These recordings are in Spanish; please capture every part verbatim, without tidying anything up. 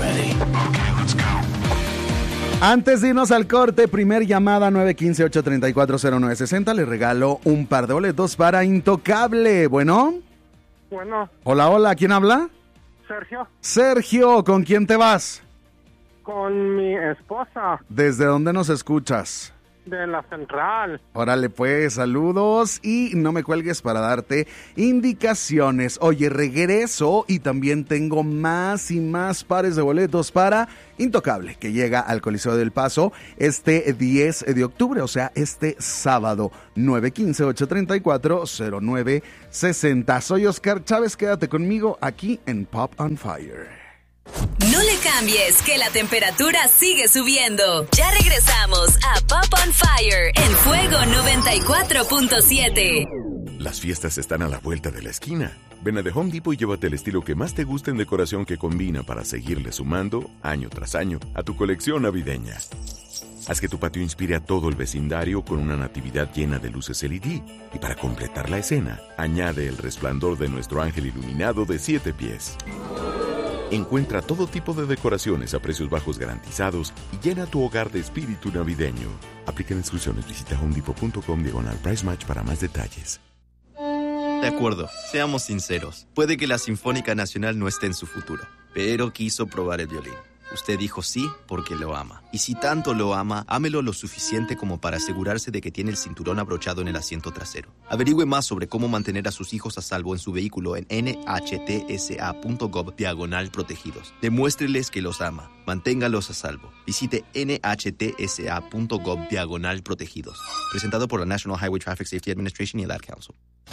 Antes de irnos al corte, primer llamada nueve uno cinco, ocho tres cuatro, cero nueve seis cero. Le regalo un par de boletos para Intocable. Bueno. Bueno. Hola, hola. ¿Quién habla? Sergio. Sergio, ¿con quién te vas? Con mi esposa. ¿Desde dónde nos escuchas? De la central. Órale pues, saludos y no me cuelgues para darte indicaciones. Oye, regreso y también tengo más y más pares de boletos para Intocable, que llega al Coliseo del Paso este diez de octubre, o sea, este sábado. Nueve uno cinco, ocho tres cuatro, cero nueve seis cero. Soy Oscar Chávez, quédate conmigo aquí en Pop on Fire. No le cambies, que la temperatura sigue subiendo. Ya regresamos a Pop on Fire en Fuego noventa y cuatro punto siete. Las fiestas están a la vuelta de la esquina. Ven a The Home Depot y llévate el estilo que más te gusta en decoración que combina para seguirle sumando, año tras año, a tu colección navideña. Haz que tu patio inspire a todo el vecindario con una natividad llena de luces L E D. Y para completar la escena, añade el resplandor de nuestro ángel iluminado de siete pies. Encuentra todo tipo de decoraciones a precios bajos garantizados y llena tu hogar de espíritu navideño. Aplican exclusiones. Visita homedepot.com diagonal price match para más detalles. De acuerdo, seamos sinceros. Puede que la Sinfónica Nacional no esté en su futuro, pero quiso probar el violín. Usted dijo sí porque lo ama. Y si tanto lo ama, ámelo lo suficiente como para asegurarse de que tiene el cinturón abrochado en el asiento trasero. Averigüe más sobre cómo mantener a sus hijos a salvo en su vehículo en nhtsa.gov diagonal protegidos. Demuéstreles que los ama. Manténgalos a salvo. Visite nhtsa.gov diagonal protegidos. Presentado por la National Highway Traffic Safety Administration y el Ad Council.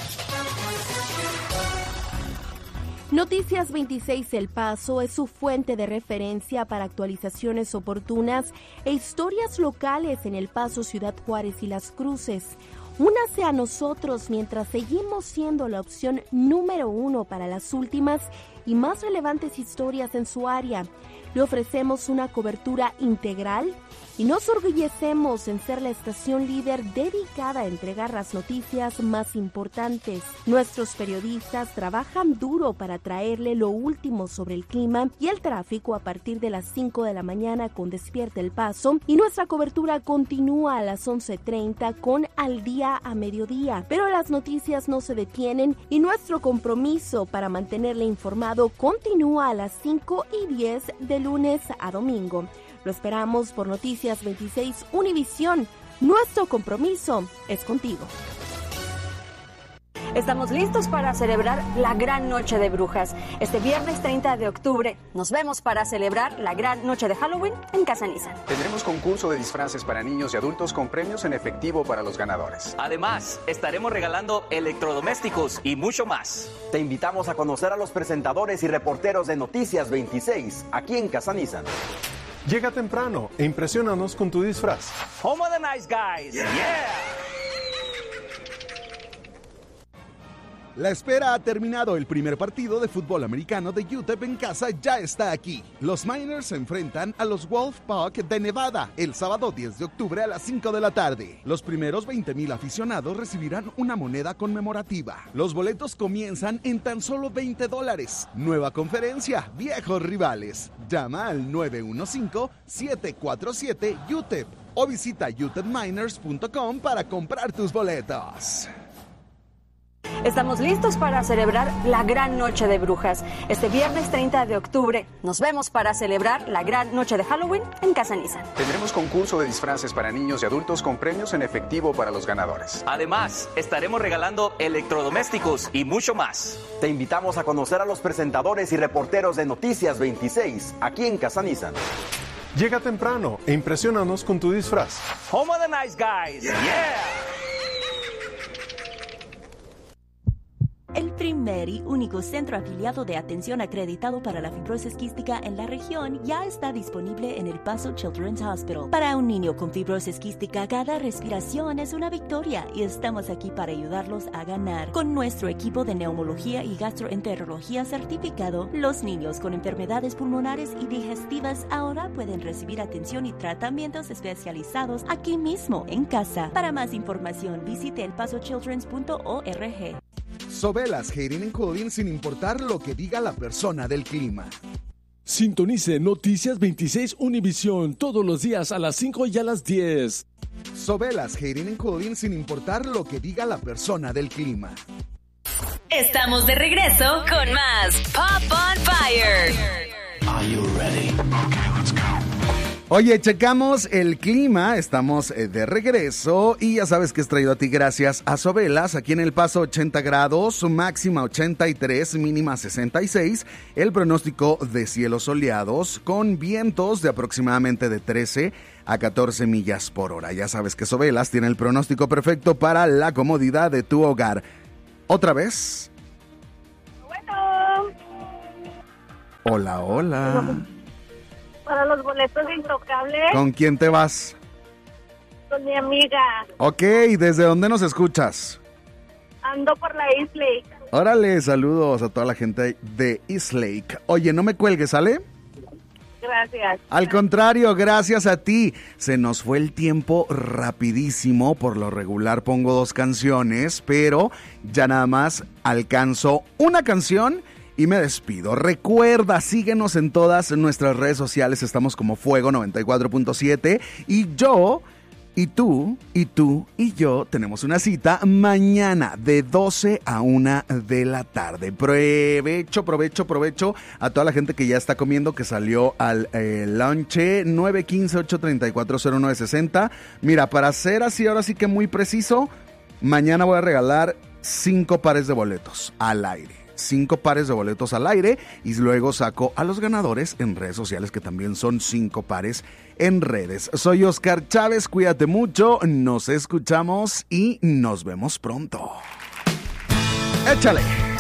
Noticias veintiséis El Paso es su fuente de referencia para actualizaciones oportunas e historias locales en El Paso, Ciudad Juárez y Las Cruces. Únase a nosotros mientras seguimos siendo la opción número uno para las últimas y más relevantes historias en su área. Le ofrecemos una cobertura integral y nos orgullecemos en ser la estación líder dedicada a entregar las noticias más importantes. Nuestros periodistas trabajan duro para traerle lo último sobre el clima y el tráfico a partir de las cinco de la mañana con Despierta El Paso, y nuestra cobertura continúa a las once treinta con Al Día a Mediodía. Pero las noticias no se detienen y nuestro compromiso para mantenerle informado continúa a las cinco y diez de lunes a domingo. Lo esperamos por Noticias veintiséis Univisión. Nuestro compromiso es contigo. Estamos listos para celebrar la Gran Noche de Brujas. Este viernes treinta de octubre nos vemos para celebrar la Gran Noche de Halloween en Casa Nissan. Tendremos concurso de disfraces para niños y adultos con premios en efectivo para los ganadores. Además, estaremos regalando electrodomésticos y mucho más. Te invitamos a conocer a los presentadores y reporteros de Noticias veintiséis aquí en Casa Nissan. Llega temprano e impresionanos con tu disfraz. Home of the Nice Guys. Yeah. yeah. La espera ha terminado. El primer partido de fútbol americano de U T E P en casa ya está aquí. Los Miners se enfrentan a los Wolfpack de Nevada el sábado diez de octubre a las cinco de la tarde. Los primeros veinte mil aficionados recibirán una moneda conmemorativa. Los boletos comienzan en tan solo veinte dólares. Nueva conferencia, viejos rivales. Llama al nueve uno cinco, siete cuatro siete, U T E P o visita u t e p miners punto com para comprar tus boletos. Estamos listos para celebrar la Gran Noche de Brujas. Este viernes treinta de octubre nos vemos para celebrar la Gran Noche de Halloween en Casa Nissan. Tendremos concurso de disfraces para niños y adultos con premios en efectivo para los ganadores. Además, estaremos regalando electrodomésticos y mucho más. Te invitamos a conocer a los presentadores y reporteros de Noticias veintiséis aquí en Casa Nissan. Llega temprano e impresionanos con tu disfraz. Home of the Nice Guys. Yeah. El primer y único centro afiliado de atención acreditado para la fibrosis quística en la región ya está disponible en El Paso Children's Hospital. Para un niño con fibrosis quística, cada respiración es una victoria y estamos aquí para ayudarlos a ganar. Con nuestro equipo de neumología y gastroenterología certificado, los niños con enfermedades pulmonares y digestivas ahora pueden recibir atención y tratamientos especializados aquí mismo en casa. Para más información, visite el paso childrens punto org. Sobelas Heating and Cooling sin importar lo que diga la persona del clima. Sintonice Noticias veintiséis Univisión todos los días a las cinco y a las diez. Sobelas, heating and cooling sin importar lo que diga la persona del clima. Estamos de regreso con más Pop on Fire. Are you ready? Okay, let's go. Oye, checamos el clima, estamos de regreso y ya sabes que es traído a ti gracias a Sobelas. Aquí en El Paso ochenta grados, máxima ochenta y tres, mínima sesenta y seis. El pronóstico de cielos soleados con vientos de aproximadamente de trece a catorce millas por hora. Ya sabes que Sobelas tiene el pronóstico perfecto para la comodidad de tu hogar. ¿Otra vez? Bueno. Hola, hola. Para los boletos de Intocable. ¿Con quién te vas? Con mi amiga. Ok, ¿desde dónde nos escuchas? Ando por la East Lake. Órale, saludos a toda la gente de East Lake. Oye, no me cuelgues, ¿sale? Gracias. Al contrario, gracias a ti. Se nos fue el tiempo rapidísimo. Por lo regular pongo dos canciones, pero ya nada más alcanzo una canción y me despido. Recuerda, síguenos en todas nuestras redes sociales. Estamos como Fuego noventa y cuatro punto siete. Y yo, y tú, y tú, y yo tenemos una cita mañana de doce a una de la tarde. Provecho, provecho, provecho a toda la gente que ya está comiendo, que salió al eh, lunche. Nueve uno cinco, ocho tres cuatro, cero nueve seis cero. Mira, para ser así, ahora sí que muy preciso, mañana voy a regalar cinco pares de boletos al aire. Cinco pares de boletos al aire y luego saco a los ganadores en redes sociales, que también son cinco pares en redes. Soy Oscar Chávez, cuídate mucho, nos escuchamos y nos vemos pronto. ¡Échale!